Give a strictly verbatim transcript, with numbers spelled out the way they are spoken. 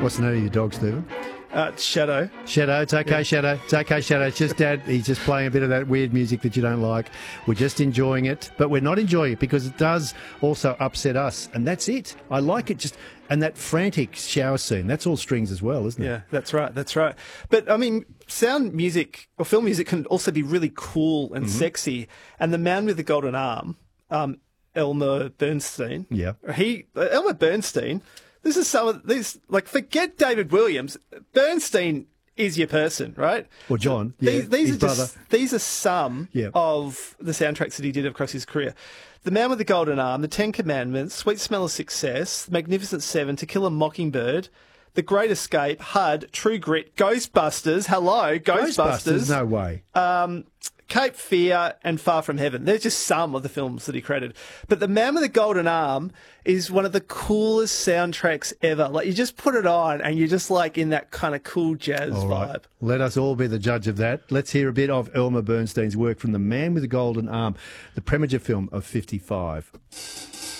What's the name of your dog, Stephen? Uh, Shadow. Shadow, it's okay, yeah. Shadow. It's okay, Shadow. It's just Dad. He's just playing a bit of that weird music that you don't like. We're just enjoying it, but we're not enjoying it because it does also upset us, and that's it. I like it just, and that frantic shower scene, that's all strings as well, isn't it? Yeah, that's right, that's right. But, I mean, sound music, or film music can also be really cool and mm-hmm. sexy, and the man with the golden arm, um, Elmer Bernstein, yeah, he, uh, Elmer Bernstein... This is some of these, like, forget David Williams. Bernstein is your person, right? Or John. Yeah, these these his are brother. just these are some yeah. of the soundtracks that he did across his career. The Man with the Golden Arm, The Ten Commandments, Sweet Smell of Success, The Magnificent Seven, To Kill a Mockingbird, The Great Escape, H U D, True Grit, Ghostbusters. Hello, Ghostbusters. Ghostbusters, no way. Um, Cape Fear and Far From Heaven. They're just some of the films that he credited. But The Man with the Golden Arm is one of the coolest soundtracks ever. Like, you just put it on and you're just like in that kind of cool jazz all vibe. Right. Let us all be the judge of that. Let's hear a bit of Elmer Bernstein's work from The Man with the Golden Arm, the Preminger film of fifty-five.